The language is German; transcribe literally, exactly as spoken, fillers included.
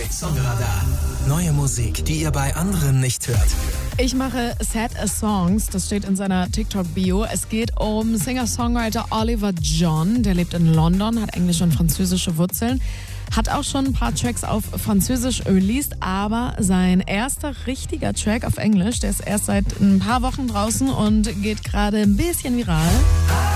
Hit Songradar. Neue Musik, die ihr bei anderen nicht hört. Ich mache Sad Songs, das steht in seiner TikTok-Bio. Es geht um Singer-Songwriter Oliver John, der lebt in London, hat englische und französische Wurzeln. Hat auch schon ein paar Tracks auf Französisch released, aber sein erster richtiger Track auf Englisch, der ist erst seit ein paar Wochen draußen und geht gerade ein bisschen viral.